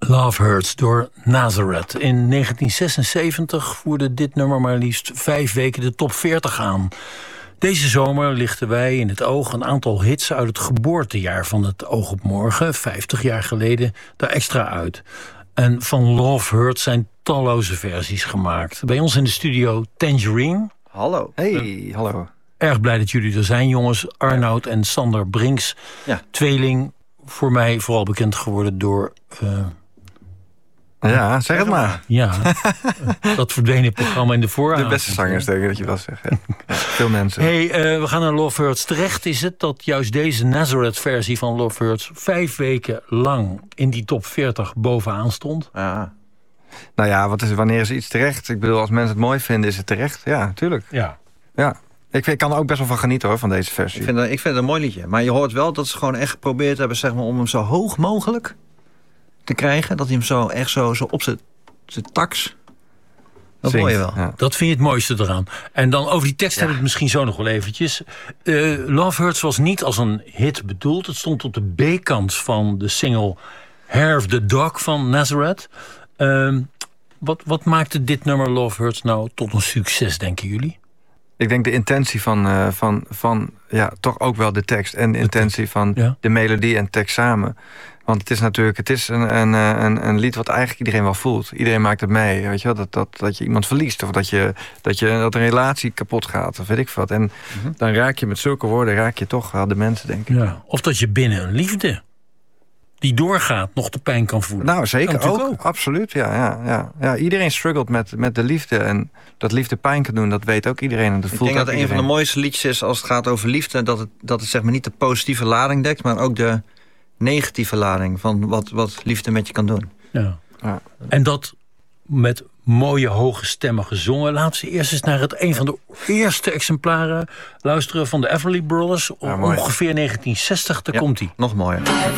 Love Hurts door Nazareth. In 1976 voerde dit nummer maar liefst 5 weken de top 40 aan. Deze zomer lichten wij in het oog een aantal hits uit het geboortejaar van het Oog op Morgen, 50 jaar geleden, daar extra uit. En van Love Hurts zijn talloze versies gemaakt. Bij ons in de studio Tangerine. Hallo. Hey, hallo. Erg blij dat jullie er zijn, jongens. Arnoud en Sander Brinks, tweeling. Voor mij vooral bekend geworden door... ja, zeg het maar. Ja, dat verdwenen programma in de vooravond. De beste zangers, denk ik dat je wel zegt. Ja. Veel mensen. Hey, we gaan naar Love Hurts. Terecht is het dat juist deze Nazareth-versie van Love Hurts 5 weken lang in die top 40 bovenaan stond. Ja. Nou ja, wanneer is iets terecht? Ik bedoel, als mensen het mooi vinden, is het terecht. Ja, natuurlijk. Ja. Ik kan er ook best wel van genieten, hoor, van deze versie. Ik vind het een mooi liedje. Maar je hoort wel dat ze gewoon echt geprobeerd hebben, zeg maar, om hem zo hoog mogelijk te krijgen. Dat hij hem zo echt zo op zijn tax. Dat hoor je wel. Ja. Dat vind je het mooiste eraan. En dan over die tekst heb ik het misschien zo nog wel eventjes. Love Hurts was niet als een hit bedoeld. Het stond op de B-kant van de single Hair of the Dog van Nazareth. Wat maakte dit nummer Love Hurts nou tot een succes, denken jullie? Ik denk de intentie van toch ook wel de tekst. En de intentie van de melodie en tekst samen. Want het is natuurlijk een lied wat eigenlijk iedereen wel voelt. Iedereen maakt het mee. Weet je wel? Dat je iemand verliest. Of dat een relatie kapot gaat. Of weet ik wat. En dan raak je met zulke woorden toch wel de mensen, denk ik. Ja. Of dat je binnen een liefde die doorgaat nog de pijn kan voelen. Nou, zeker ook. Absoluut, ja. Iedereen struggelt met de liefde. En dat liefde pijn kan doen, dat weet ook iedereen. En dat voelt ik denk dat het een van de mooiste liedjes is als het gaat over liefde. Dat het zeg maar niet de positieve lading dekt, maar ook de negatieve lading van wat liefde met je kan doen. Ja. En dat met mooie hoge stemmen gezongen. Laten we eerst eens naar een van de eerste exemplaren luisteren van de Everly Brothers. Ongeveer 1960, daar komt hij. Nog mooier.